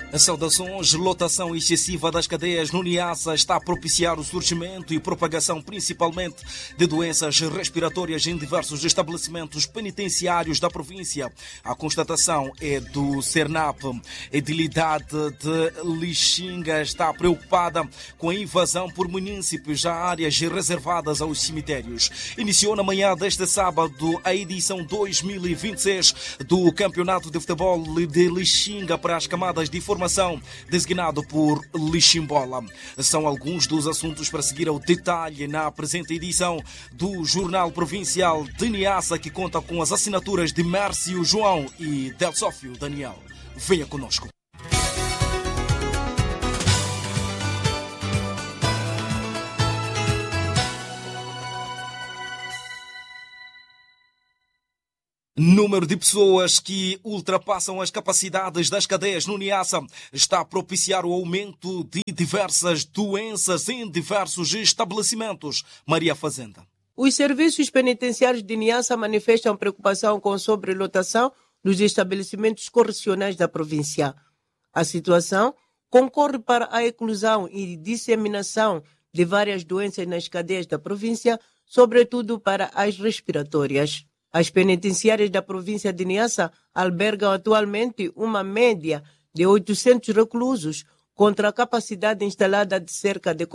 Saudações. Lotação excessiva das cadeias no Niassa está a propiciar o surgimento e propagação principalmente de doenças respiratórias em diversos estabelecimentos penitenciários da província. A constatação é do Cernap. A edilidade de Lixinga está preocupada com a invasão por munícipes a áreas reservadas aos cemitérios. Iniciou na manhã deste sábado a edição 2026 do Campeonato de Futebol de Lixinga para as camadas de formação, designado por Liximbola. São alguns dos assuntos para seguir ao detalhe na presente edição do Jornal Provincial de Niassa, que conta com as assinaturas de Mércio João e Delsófio Daniel. Venha conosco. Número de pessoas que ultrapassam as capacidades das cadeias no Niassa está a propiciar o aumento de diversas doenças em diversos estabelecimentos. Maria Fazenda. Os serviços penitenciários de Niassa manifestam preocupação com sobrelotação nos estabelecimentos correcionais da província. A situação concorre para a eclosão e disseminação de várias doenças nas cadeias da província, sobretudo para as respiratórias. As penitenciárias da província de Niassa albergam atualmente uma média de 800 reclusos, contra a capacidade instalada de cerca de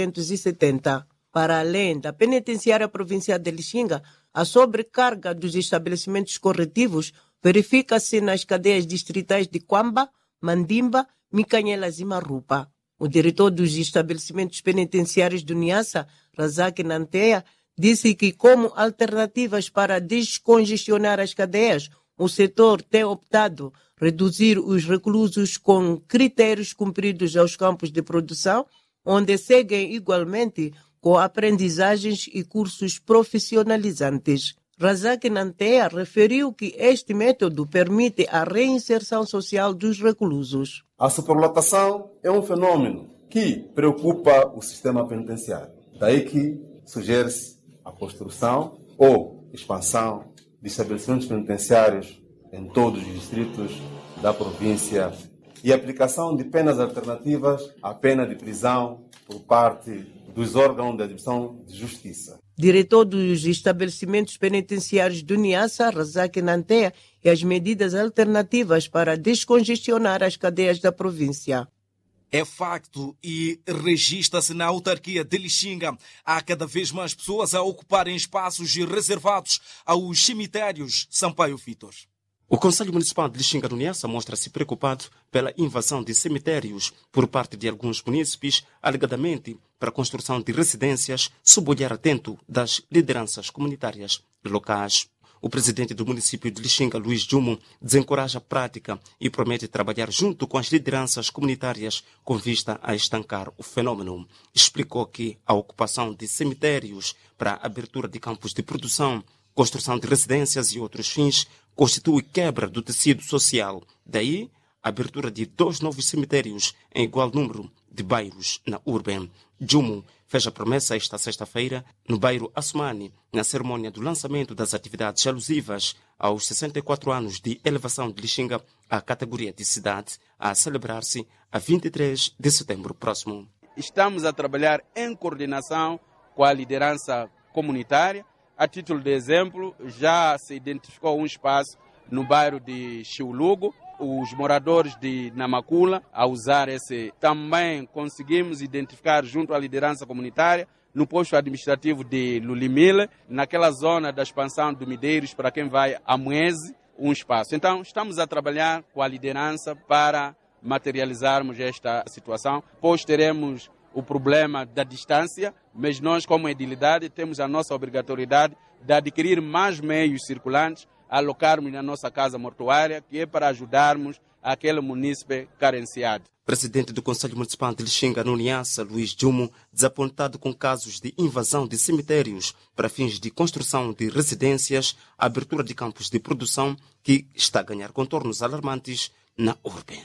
470. Para além da penitenciária provincial de Lixinga, a sobrecarga dos estabelecimentos corretivos verifica-se nas cadeias distritais de Quamba, Mandimba, Micanhelas e Marupa. O diretor dos estabelecimentos penitenciários do Niassa, Razak Nanteia, disse que, como alternativas para descongestionar as cadeias, o setor tem optado reduzir os reclusos com critérios cumpridos aos campos de produção, onde seguem igualmente com aprendizagens e cursos profissionalizantes. Razak Nanteia referiu que este método permite a reinserção social dos reclusos. A superlotação é um fenômeno que preocupa o sistema penitenciário. Daí que sugere-se a construção ou expansão de estabelecimentos penitenciários em todos os distritos da província e a aplicação de penas alternativas à pena de prisão por parte dos órgãos da Administração de Justiça. Diretor dos estabelecimentos penitenciários do Niassa, Razak Nanteia, e as medidas alternativas para descongestionar as cadeias da província. É facto e registra-se na autarquia de Lixinga. Há cada vez mais pessoas a ocuparem espaços reservados aos cemitérios. Sampaio Vitor. O Conselho Municipal de Lixinga do Niassa mostra-se preocupado pela invasão de cemitérios por parte de alguns munícipes, alegadamente para a construção de residências, sob o olhar atento das lideranças comunitárias locais. O presidente do município de Lixinga, Luís Jumo, desencoraja a prática e promete trabalhar junto com as lideranças comunitárias com vista a estancar o fenômeno. Explicou que a ocupação de cemitérios para a abertura de campos de produção, construção de residências e outros fins constitui quebra do tecido social. Daí, a abertura de 2 novos cemitérios em igual número de bairros na urbe. Jumo fez a promessa esta sexta-feira no bairro Assumani, na cerimônia do lançamento das atividades alusivas aos 64 anos de elevação de Lixinga à categoria de cidade, a celebrar-se a 23 de setembro próximo. Estamos a trabalhar em coordenação com a liderança comunitária. A título de exemplo, já se identificou um espaço no bairro de Chiulugo. Os moradores de Namakula, a usar esse, também conseguimos identificar junto à liderança comunitária, no posto administrativo de Lulimile, naquela zona da expansão do Mideiros, para quem vai a Moese, um espaço. Então, estamos a trabalhar com a liderança para materializarmos esta situação, pois teremos o problema da distância, mas nós, como edilidade, temos a nossa obrigatoriedade de adquirir mais meios circulantes, alocarmos na nossa casa mortuária, que é para ajudarmos aquele munícipe carenciado. Presidente do Conselho Municipal de Lixinga, no Niassa, Luís Jumo, desapontado com casos de invasão de cemitérios para fins de construção de residências, a abertura de campos de produção, que está a ganhar contornos alarmantes na urbe.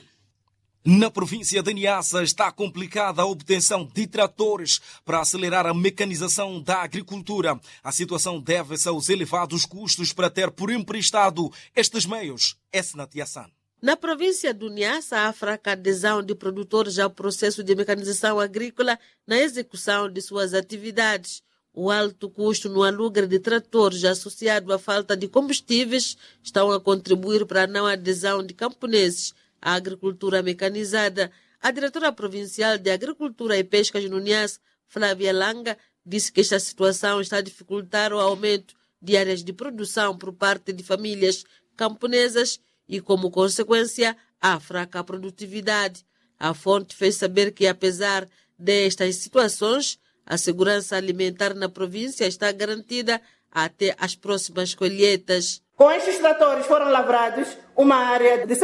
Na província de Niassa está complicada a obtenção de tratores para acelerar a mecanização da agricultura. A situação deve-se aos elevados custos para ter por emprestado estes meios. Esnat Yassan. Na província do Niassa, há fraca adesão de produtores ao processo de mecanização agrícola na execução de suas atividades. O alto custo no aluguer de tratores associado à falta de combustíveis estão a contribuir para a não adesão de camponeses à agricultura mecanizada. A diretora provincial de Agricultura e Pescas no Niassa, Flávia Langa, disse que esta situação está a dificultar o aumento de áreas de produção por parte de famílias camponesas e, como consequência, a fraca produtividade. A fonte fez saber que, apesar destas situações, a segurança alimentar na província está garantida até as próximas colheitas. Com estes tratores foram lavrados uma área de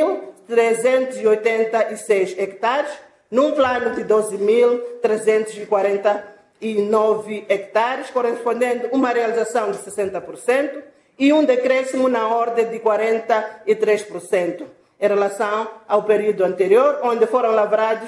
7.386 hectares, num plano de 12.349 hectares, correspondendo a uma realização de 60%, e um decréscimo na ordem de 43%, em relação ao período anterior, onde foram lavrados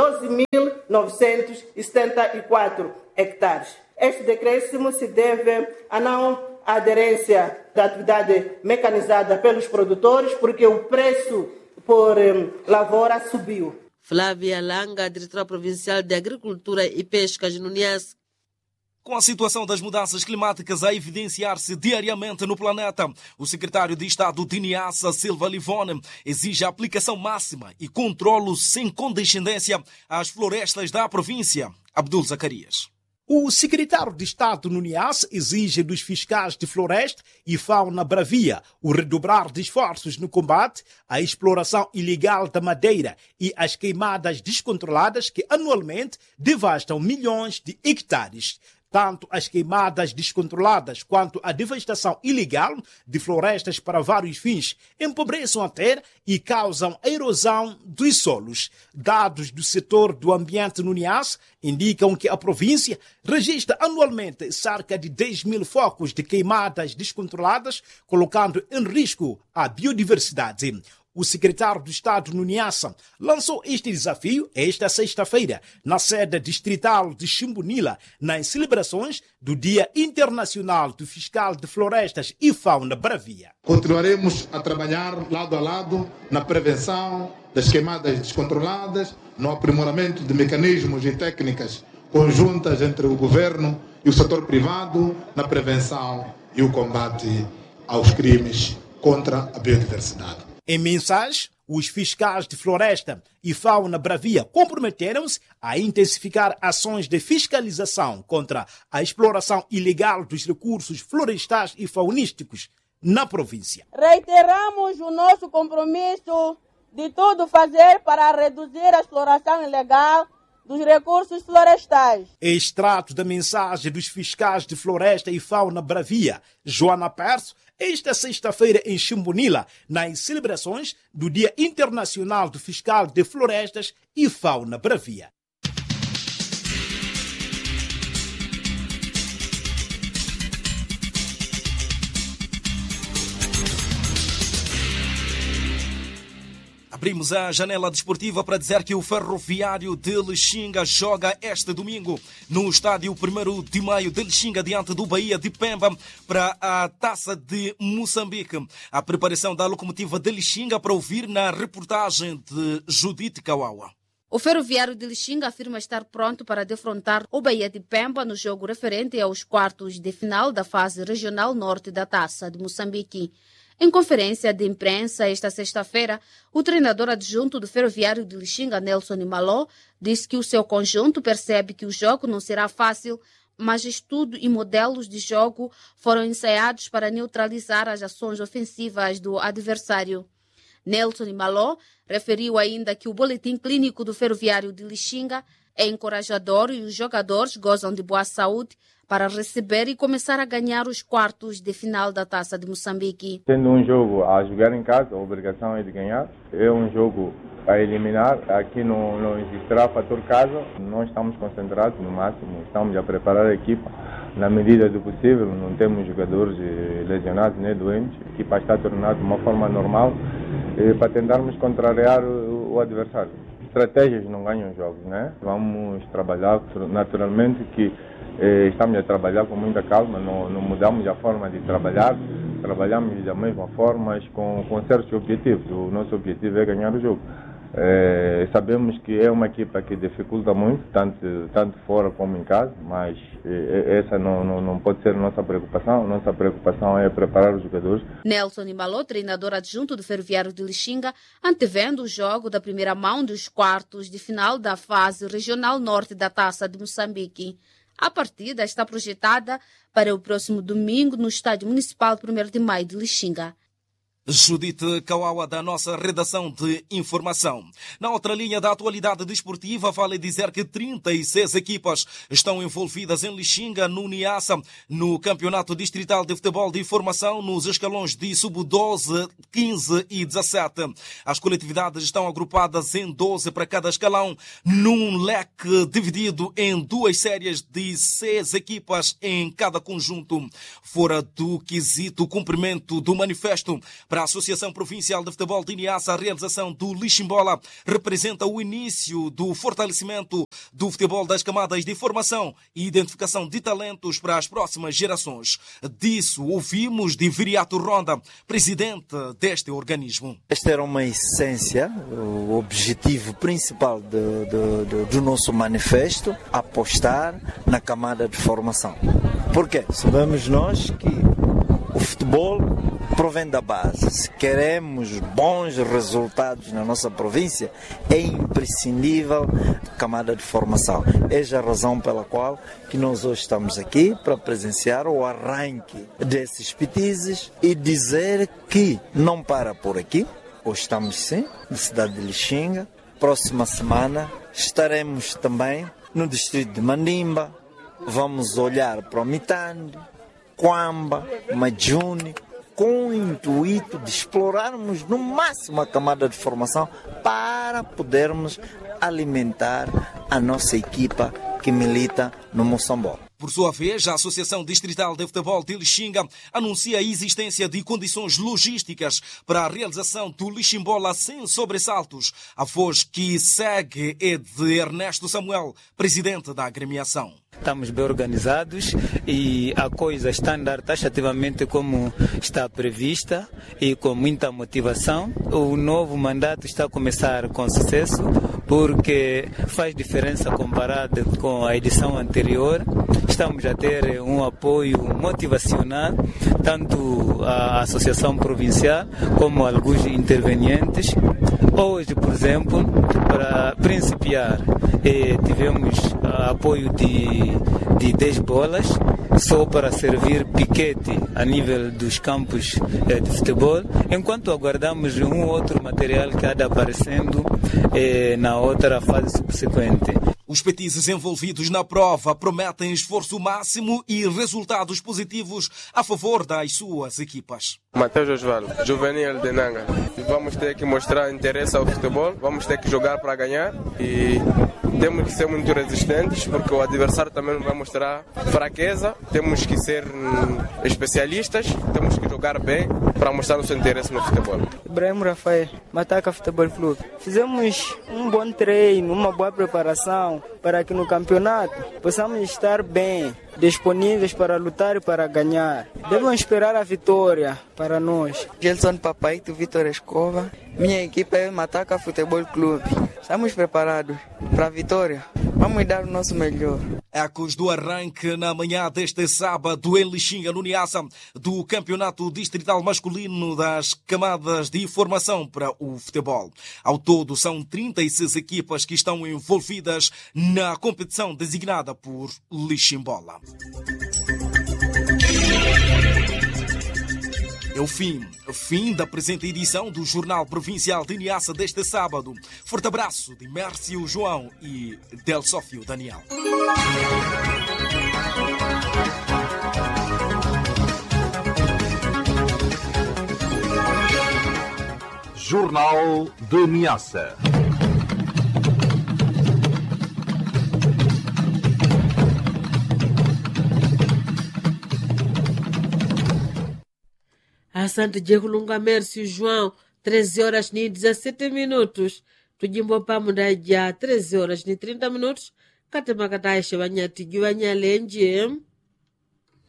12.974 hectares. Este decréscimo se deve à não aderência da atividade mecanizada pelos produtores, porque o preço por lavoura subiu. Flávia Langa, diretora provincial de Agricultura e Pescas no Niassa. Com a situação das mudanças climáticas a evidenciar-se diariamente no planeta, o secretário de Estado de Niassa, Silva Livone, exige a aplicação máxima e controlo sem condescendência às florestas da província. Abdul Zacarias. O secretário de Estado no Niassa exige dos fiscais de floresta e fauna bravia o redobrar de esforços no combate à exploração ilegal da madeira e às queimadas descontroladas que anualmente devastam milhões de hectares. Tanto as queimadas descontroladas quanto a devastação ilegal de florestas para vários fins empobrecem a terra e causam a erosão dos solos. Dados do setor do ambiente no Niassa indicam que a província registra anualmente cerca de 10.000 focos de queimadas descontroladas, colocando em risco a biodiversidade. O secretário do Estado no Niassa lançou este desafio esta sexta-feira na sede distrital de Chimbunila, nas celebrações do Dia Internacional do Fiscal de Florestas e Fauna Bravia. Continuaremos a trabalhar lado a lado na prevenção das queimadas descontroladas, no aprimoramento de mecanismos e técnicas conjuntas entre o governo e o setor privado, na prevenção e o combate aos crimes contra a biodiversidade. Em mensagem, os fiscais de floresta e fauna bravia comprometeram-se a intensificar ações de fiscalização contra a exploração ilegal dos recursos florestais e faunísticos na província. Reiteramos o nosso compromisso de tudo fazer para reduzir a exploração ilegal dos recursos florestais. Extrato da mensagem dos fiscais de floresta e fauna bravia, Joana Perso, esta sexta-feira em Chimbunila, nas celebrações do Dia Internacional do Fiscal de Florestas e Fauna Bravia. Abrimos a janela desportiva para dizer que o Ferroviário de Lixinga joga este domingo no estádio 1º de Maio de Lixinga diante do Bahia de Pemba para a Taça de Moçambique. A preparação da locomotiva de Lixinga para ouvir na reportagem de Judite Kawawa. O Ferroviário de Lixinga afirma estar pronto para defrontar o Bahia de Pemba no jogo referente aos quartos de final da fase regional norte da Taça de Moçambique. Em conferência de imprensa esta sexta-feira, o treinador adjunto do Ferroviário de Lixinga, Nelson Maló, disse que o seu conjunto percebe que o jogo não será fácil, mas estudo e modelos de jogo foram ensaiados para neutralizar as ações ofensivas do adversário. Nelson Maló referiu ainda que o boletim clínico do Ferroviário de Lixinga é encorajador e os jogadores gozam de boa saúde para receber e começar a ganhar os quartos de final da Taça de Moçambique. Tendo um jogo a jogar em casa, a obrigação é de ganhar. É um jogo a eliminar. Aqui não existirá fator casa. Nós estamos concentrados no máximo. Estamos a preparar a equipa na medida do possível. Não temos jogadores lesionados nem doentes. A equipa está tornada de uma forma normal para tentarmos contrariar o adversário. Estratégias não ganham jogos, né? Vamos trabalhar naturalmente que estamos a trabalhar com muita calma, não mudamos a forma de trabalhar, trabalhamos da mesma forma, mas com certos objetivos. O nosso objetivo é ganhar o jogo. Sabemos que é uma equipa que dificulta muito, tanto fora como em casa, mas essa não pode ser a nossa preocupação. Nossa preocupação é preparar os jogadores. Nelson Imalô, treinador adjunto do Ferroviário de Lixinga, antevendo o jogo da primeira mão dos quartos de final da fase regional norte da Taça de Moçambique. A partida está projetada para o próximo domingo no Estádio Municipal 1º de Maio de Lixinga. Judite Kawawa, da nossa redação de informação. Na outra linha da atualidade desportiva, vale dizer que 36 equipas estão envolvidas em Lixinga, no Niassa, no Campeonato Distrital de Futebol de Formação, nos escalões de sub-12, 15 e 17. As coletividades estão agrupadas em 12 para cada escalão, num leque dividido em 2 séries de 6 equipas em cada conjunto. Fora do quesito cumprimento do manifesto para a Associação Provincial de Futebol de Niassa, a realização do Liximbola representa o início do fortalecimento do futebol das camadas de formação e identificação de talentos para as próximas gerações. Disso ouvimos de Viriato Ronda, presidente deste organismo. Esta era uma essência, o objetivo principal do nosso manifesto, apostar na camada de formação. Porque sabemos nós que o futebol provém da base. Se queremos bons resultados na nossa província, é imprescindível a camada de formação. Essa é a razão pela qual que nós hoje estamos aqui para presenciar o arranque desses petizes e dizer que não para por aqui. Hoje estamos sim, na cidade de Lixinga. Próxima semana estaremos também no distrito de Mandimba. Vamos olhar para o Mitande, Quamba, Majuni, com o intuito de explorarmos no máximo a camada de formação para podermos alimentar a nossa equipa que milita no Moçambola. Por sua vez, a Associação Distrital de Futebol de Lixinga anuncia a existência de condições logísticas para a realização do Liximbola sem sobressaltos. A voz que segue é de Ernesto Samuel, presidente da agremiação. Estamos bem organizados e a coisa está a andar taxativamente como está prevista e com muita motivação. O novo mandato está a começar com sucesso porque faz diferença comparado com a edição anterior. Estamos a ter um apoio motivacional, tanto a Associação Provincial como alguns intervenientes. Hoje, por exemplo, para principiar, tivemos apoio de 10 bolas, só para servir piquete a nível dos campos de futebol, enquanto aguardamos um outro material que há de aparecendo na outra fase subsequente. Os petizes envolvidos na prova prometem esforço máximo e resultados positivos a favor das suas equipas. Matheus Osvaldo, juvenil de Nanga. Vamos ter que mostrar interesse ao futebol, vamos ter que jogar para ganhar e temos que ser muito resistentes porque o adversário também vai mostrar fraqueza. Temos que ser especialistas, temos que jogar bem para mostrar nosso interesse no futebol. Ibrahim Rafael, Mataca Futebol Clube. Fizemos um bom treino, uma boa preparação para que no campeonato possamos estar bem, disponíveis para lutar e para ganhar. Devemos esperar a vitória para nós. Gelson Papaito, Vitor Escova. Minha equipe é Mataca Futebol Clube. Estamos preparados para a vitória. Vamos dar o nosso melhor. Ecos do arranque na manhã deste sábado em Lixinga, no Niassa, do Campeonato Distrital Masculino das Camadas de Formação para o Futebol. Ao todo, são 36 equipas que estão envolvidas na competição designada por Liximbola. É o fim da presente edição do Jornal Provincial de Niassa deste sábado. Forte abraço de Mércio João e Del Sófio Daniel. Jornal de Niassa. Asante Jekulunga Mércio João, 13 horas e 17 minutos. Tujimbo pamudaja 13 horas e 30 minutos. Katemakataishe wanyatiji wanyalenje.